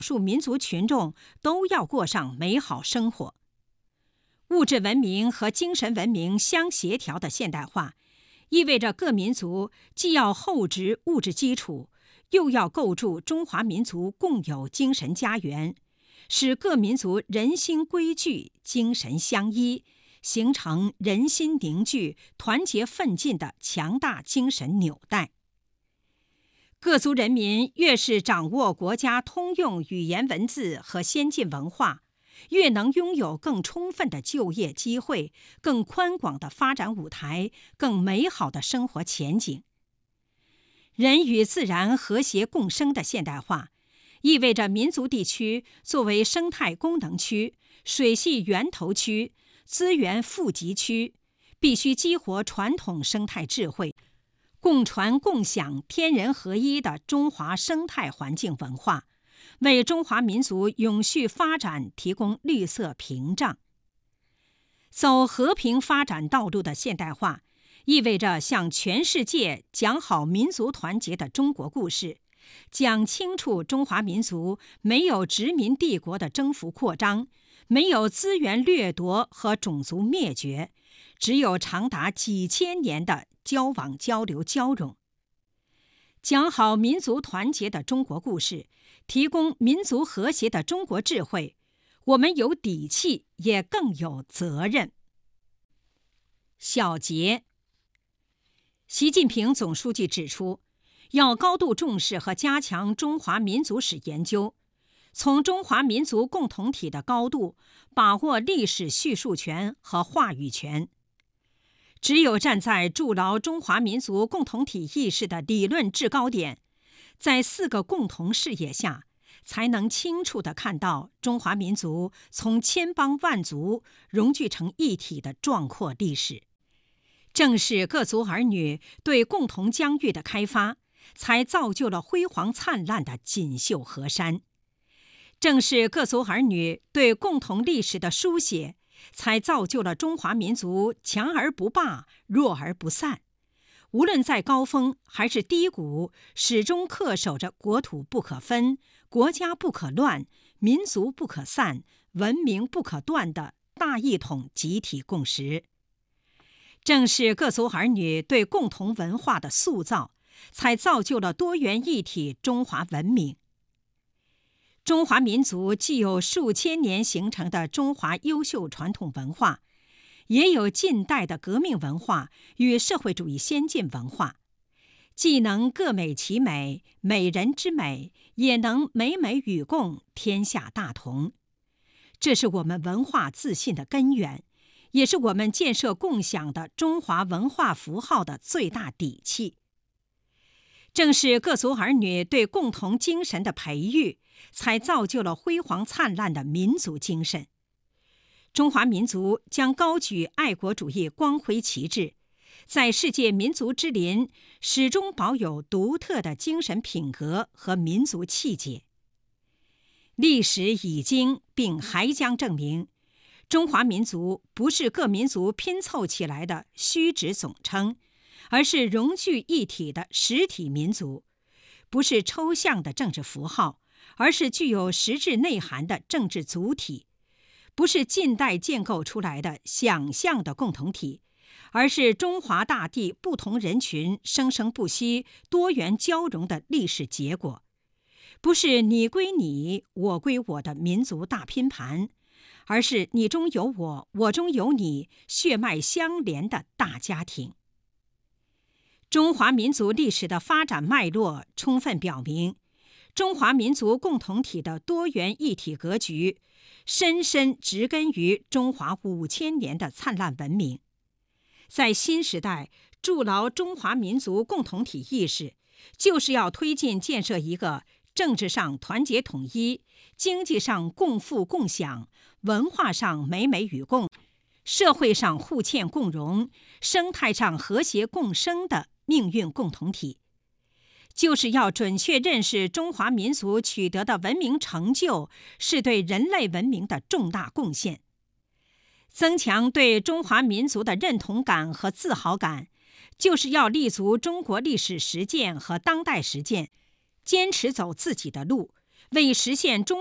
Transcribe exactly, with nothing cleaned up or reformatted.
数民族群众都要过上美好生活。物质文明和精神文明相协调的现代化，意味着各民族既要厚植物质基础，又要构筑中华民族共有精神家园，使各民族人心归聚、精神相依，形成人心凝聚、团结奋进的强大精神纽带。各族人民越是掌握国家通用语言文字和先进文化，越能拥有更充分的就业机会、更宽广的发展舞台、更美好的生活前景。人与自然和谐共生的现代化，意味着民族地区作为生态功能区、水系源头区、资源富集区，必须激活传统生态智慧，共传共享天人合一的中华生态环境文化，为中华民族永续发展提供绿色屏障。走和平发展道路的现代化，意味着向全世界讲好民族团结的中国故事，讲清楚中华民族没有殖民帝国的征服扩张，没有资源掠夺和种族灭绝，只有长达几千年的交往交流交融。讲好民族团结的中国故事，提供民族和谐的中国智慧，我们有底气，也更有责任。小结：习近平总书记指出，要高度重视和加强中华民族史研究，从中华民族共同体的高度把握历史叙述权和话语权。只有站在筑牢中华民族共同体意识的理论制高点，在四个共同视野下，才能清楚地看到中华民族从千邦万族融聚成一体的壮阔历史。正是各族儿女对共同疆域的开发，才造就了辉煌灿烂的锦绣河山。正是各族儿女对共同历史的书写，才造就了中华民族强而不霸，弱而不散。无论在高峰还是低谷，始终恪守着国土不可分、国家不可乱、民族不可散、文明不可断的大一统集体共识。正是各族儿女对共同文化的塑造，才造就了多元一体中华文明。中华民族既有数千年形成的中华优秀传统文化，也有近代的革命文化与社会主义先进文化，既能各美其美，美人之美，也能美美与共，天下大同。这是我们文化自信的根源，也是我们建设共享的中华文化符号的最大底气。正是各族儿女对共同精神的培育，才造就了辉煌灿烂的民族精神。中华民族将高举爱国主义光辉旗帜，在世界民族之林始终保有独特的精神品格和民族气节。历史已经并还将证明，中华民族不是各民族拼凑起来的虚指总称，而是融聚一体的实体民族，不是抽象的政治符号，而是具有实质内涵的政治主体，不是近代建构出来的想象的共同体，而是中华大地不同人群生生不息、多元交融的历史结果，不是你归你、我归我的民族大拼盘，而是你中有我、我中有你、血脉相连的大家庭。中华民族历史的发展脉络充分表明，中华民族共同体的多元一体格局深深植根于中华五千年的灿烂文明。在新时代筑牢中华民族共同体意识，就是要推进建设一个政治上团结统一、经济上共富共享、文化上美美与共、社会上互嵌共荣、生态上和谐共生的命运共同体。就是要准确认识中华民族取得的文明成就是对人类文明的重大贡献，增强对中华民族的认同感和自豪感，就是要立足中国历史实践和当代实践，坚持走自己的路， 为实现中